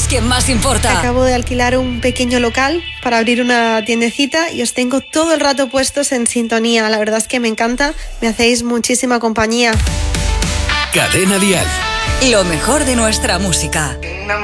quien más importa. Acabo de alquilar un pequeño local para abrir una tiendecita y os tengo todo el rato puestos en sintonía. La verdad es que me encanta, me hacéis muchísima compañía. Cadena Dial. Lo mejor de nuestra música.